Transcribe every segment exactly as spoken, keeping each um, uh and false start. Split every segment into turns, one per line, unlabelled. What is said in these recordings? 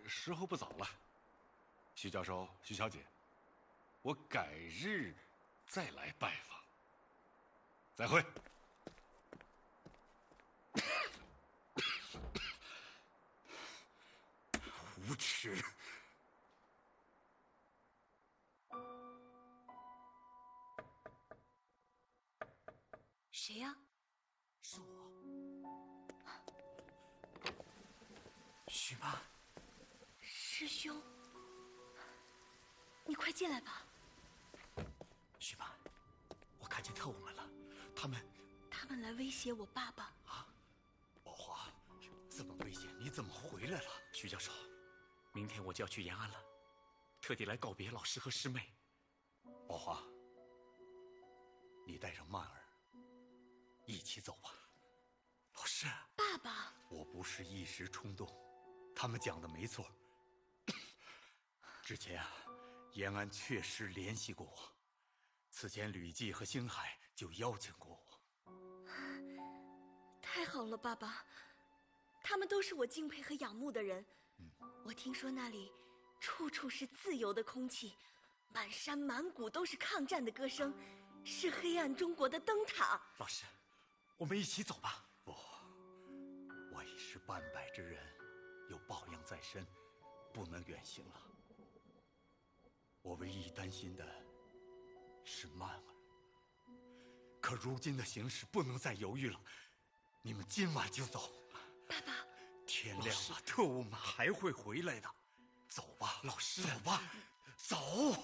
时候不早了，徐教授、徐小姐，我改日再来拜访。再会。
无耻！
谁呀？
是我，许妈。
师兄，你快进来吧。
许妈，我看见特务们了，他们
他们来威胁我爸爸。
啊，宝华，这么危险，你怎么回来了？徐教授，明天我就要去延安了，特地来告别老师和师妹。宝华，你带上曼儿一起走吧。老师，
爸爸，
我不是一时冲动，他们讲的没错。之前啊，延安确实联系过我，此前吕季和星海就邀请过我。
太好了，爸爸，他们都是我敬佩和仰慕的人。嗯，我听说那里处处是自由的空气，满山满谷都是抗战的歌声，是黑暗中国的灯塔。
老师，我们一起走吧。不，我已是半百之人，有抱恙在身，不能远行了。我唯一担心的是曼儿，可如今的形势不能再犹豫了，你们今晚就走。
爸爸，
天亮了，特务们还会回来的。走吧，老师，走吧，走。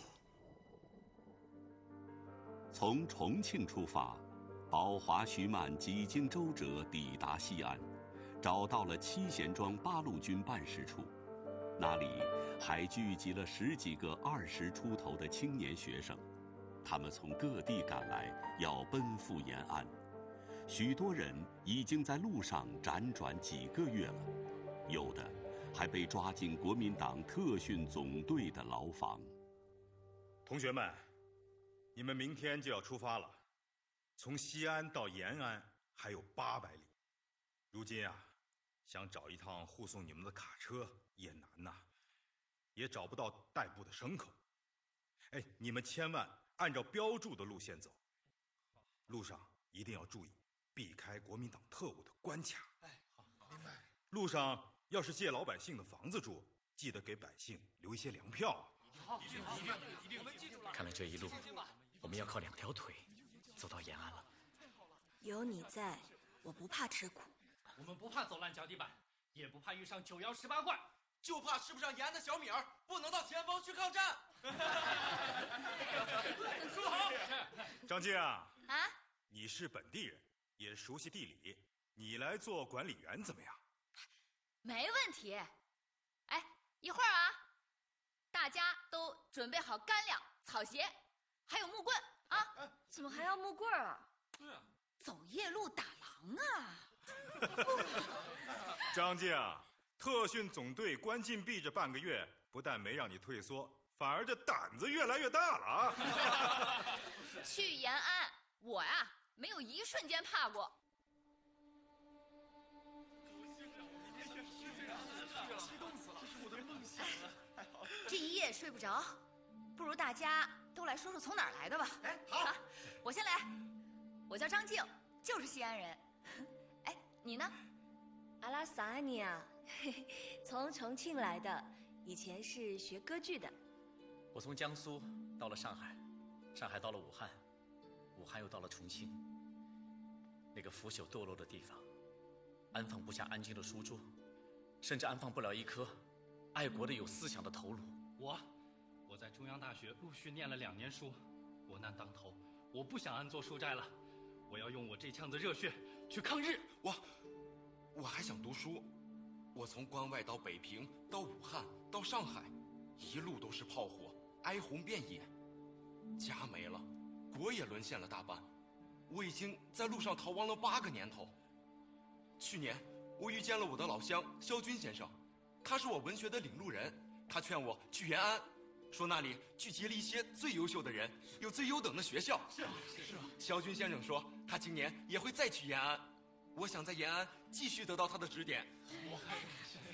从重庆出发，宝华、徐曼几经周折抵达西安，找到了七贤庄八路军办事处。那里还聚集了十几个二十出头的青年学生，他们从各地赶来，要奔赴延安。许多人已经在路上辗转几个月了，有的还被抓进国民党特训总队的牢房。
同学们，你们明天就要出发了，从西安到延安还有八百里。如今啊，想找一趟护送你们的卡车也难呐、啊，也找不到代步的牲口。哎，你们千万按照标注的路线走，路上一定要注意避开国民党特务的关卡。
哎，好，明白。
路上要是借老百姓的房子住，记得给百姓留一些粮票。
好，一定一定一定，我们记住了。
看来这一路我们要靠两条腿走到延安了。
有你在，我不怕吃苦。
我们不怕走烂脚底板，也不怕遇上九幺十八怪，
就怕吃不上延安的小米儿，不能到前方去抗战。
说好。
张静啊，
啊，
你是本地人，也熟悉地理，你来做管理员怎么样？
没问题。哎，一会儿啊，大家都准备好干粮、草鞋，还有木棍啊！
怎么还要木棍啊？
对啊，
走夜路打狼啊！
张静，特训总队关禁闭这半个月，不但没让你退缩，反而这胆子越来越大了啊！
去延安，我呀、啊、没有一瞬间怕过。
激动死了，这是我的梦想啊！太好了，
这一夜睡不着，不如大家都来说说从哪儿来的吧。
哎，好，
啊，我先来，我叫张静，就是西安人。哎，你呢？
阿拉萨安尼亚，从重庆来的，以前是学歌剧的。
我从江苏到了上海，上海到了武汉，武汉又到了重庆。那个腐朽堕落的地方，安放不下安静的书桌，甚至安放不了一颗爱国的有思想的头颅。
我，我在中央大学陆续念了两年书，国难当头，我不想安坐书斋了，我要用我这腔子热血去抗日。
我，我还想读书。我从关外到北平，到武汉，到上海，一路都是炮火，哀鸿遍野，家没了，国也沦陷了大半。我已经在路上逃亡了八个年头。去年我遇见了我的老乡萧军先生，他是我文学的领路人，他劝我去延安，说那里聚集了一些最优秀的人，有最优等的学校。
是啊，是啊。
萧军先生说他今年也会再去延安，我想在延安继续得到他的指点。